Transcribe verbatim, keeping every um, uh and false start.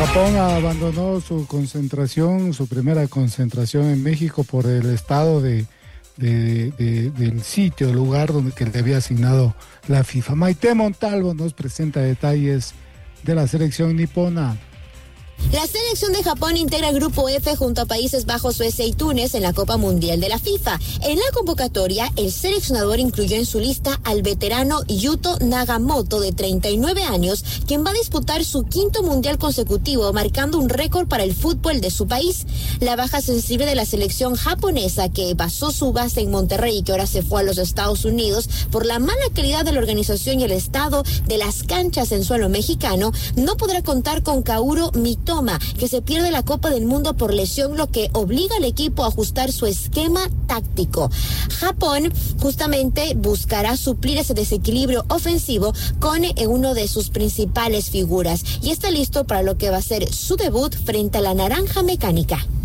Japón abandonó su concentración, su primera concentración en México por el estado de, de, de, del sitio, el lugar donde que le había asignado la FIFA. Maite Montalvo nos presenta detalles de la selección nipona. La selección de Japón integra el Grupo F junto a Países Bajos, Suecia y Túnez en la Copa Mundial de la FIFA. En la convocatoria, el seleccionador incluyó en su lista al veterano Yuto Nagamoto, de treinta y nueve años, quien va a disputar su quinto mundial consecutivo, marcando un récord para el fútbol de su país. La baja sensible de la selección japonesa, que basó su base en Monterrey y que ahora se fue a los Estados Unidos por la mala calidad de la organización y el estado de las canchas en suelo mexicano, no podrá contar con Kaoru Mitoma, que se pierde la Copa del Mundo por lesión, lo que obliga al equipo a ajustar su esquema táctico. Japón justamente buscará suplir ese desequilibrio ofensivo con eh, uno de sus principales figuras y está listo para lo que va a ser su debut frente a la Naranja Mecánica.